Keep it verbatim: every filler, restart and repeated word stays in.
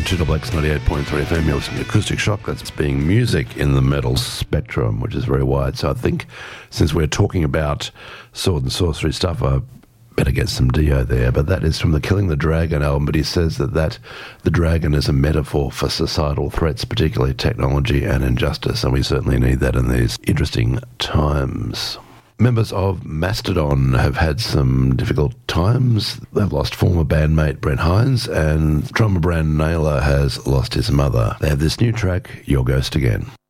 two X ninety-eight point three F M. You're listening to Acoustic Shock. That's being music in the metal spectrum, which is very wide. So I think since we're talking about sword and sorcery stuff, I better get some Dio there. But that is from the Killing the Dragon album. But he says that, that the dragon is a metaphor for societal threats, particularly technology and injustice. And we certainly need that in these interesting times. Members of Mastodon have had some difficult times. They've lost former bandmate Brent Hines, and drummer Brandon Naylor has lost his mother. They have this new track, Your Ghost Again.